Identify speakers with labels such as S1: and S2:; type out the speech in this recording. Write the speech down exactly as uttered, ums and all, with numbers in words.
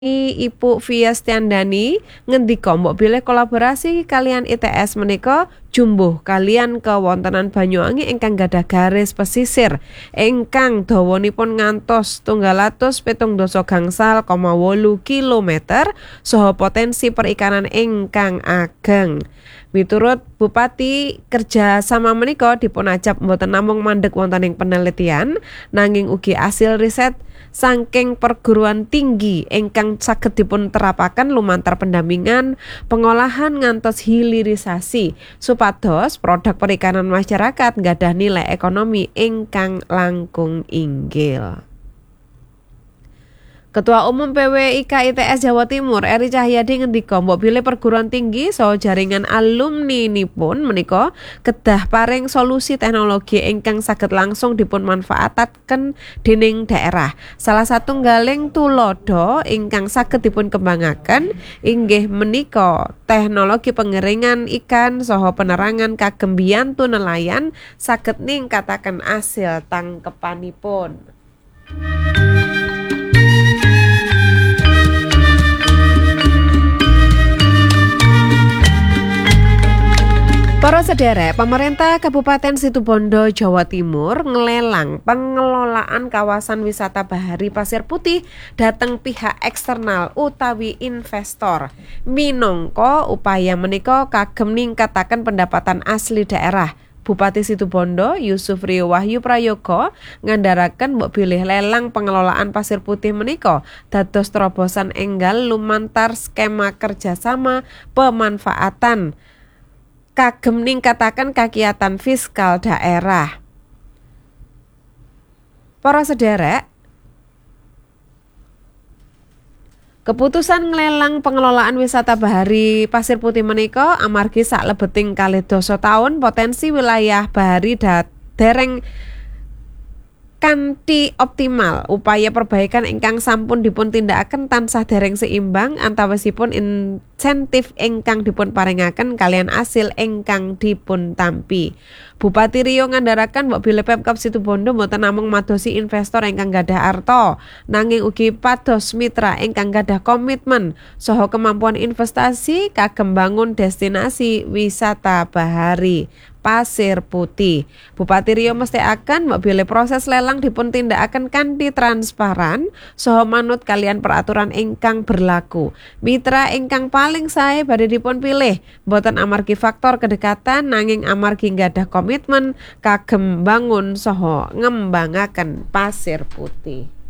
S1: Ibu Fiastiandani ngendika mbok bilih kolaborasi kalian I T S menika jumbuh kalian kewontenan Banyuwangi ingkang gadhah garis pesisir ingkang dawanipun ngantos setunggal atus pitung dasa gangsal koma wolu kilometer saha potensi perikanan ingkang ageng. Miturut Bupati, kerjasama menika dipun ajab mboten namung mandheg wonten ing penelitian nanging ugi asil riset saking perguruan tinggi ingkang saged dipun terapaken lumantar pendampingan pengolahan ngantos hilirisasi supados produk perikanan masyarakat nggadhah nilai ekonomi ingkang langkung inggil. Ketua Umum P W I K I T S Jawa Timur Eri Cahyadi ngendika mbok bilih perguruan tinggi saha jaringan alumni nipun menika kedah paring solusi teknologi ingkang saged langsung dipun manfaataken dening daerah. Salah satunggaling tulodo ingkang saged dipun kembangaken inggih menika teknologi pengeringan ikan saha penerangan kagem biyantu nelayan saged ningkataken asil tangkepanipun. Para sederek, pemerintah Kabupaten Situbondo, Jawa Timur ngelelang pengelolaan kawasan wisata Bahari Pasir Putih dhateng pihak eksternal utawi investor. Minangka upaya menika kagem ningkataken pendapatan asli daerah. Bupati Situbondo Yusuf Rio Wahyu Prayoga ngandharaken mbok bilih lelang pengelolaan pasir putih menika dados terobosan enggal lumantar skema kerjasama pemanfaatan kagem ningkataken kakiyatan fiskal daerah. Para sederek, keputusan nglelang pengelolaan wisata Bahari Pasir Putih menika amargi saklebeting kalih dasa taun potensi wilayah Bahari dereng kanthi optimal. Upaya perbaikan ingkang sampun dipun tindakaken tansah dereng seimbang antawisipun insentif ingkang dipun paringaken kalian asil ingkang dipun tampi. Bupati Rio ngandharaken mbok bilih Pemkab Situbondo mboten namung madosi investor ingkang gadhah arta, nanging ugi pados mitra ingkang gadhah komitmen saha kemampuan investasi kagem bangun destinasi wisata Bahari Pasir Putih. Bupati Rio mesthekaken mbok bilih proses lelang dipun tindakaken kanthi transparan saha manut kalian peraturan ingkang berlaku. Mitra ingkang paling sae badhe dipun pilih mboten amargi faktor kedekatan nanging amargi gadhah komitmen kagem bangun saha ngembangaken Pasir Putih.